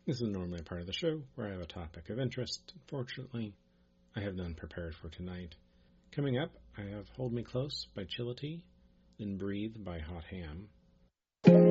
This is normally a part of the show where I have a topic of interest. Unfortunately, I have none prepared for tonight. Coming up, I have Hold Me Close by Chility, then Breathe by Hot Ham.